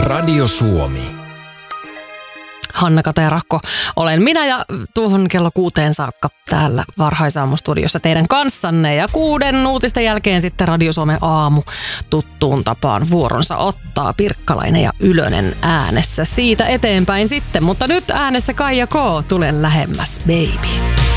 Radio Suomi. Hanna-Kata ja Rakko olen minä ja tuohon kello 6 saakka täällä varhaisaamustudiossa teidän kanssanne. Ja 6 uutisten jälkeen sitten Radio Suomen aamu tuttuun tapaan vuoronsa ottaa. Pirkkalainen ja Ylönen äänessä siitä eteenpäin sitten. Mutta nyt äänessä Kaija K. Tule lähemmäs, baby.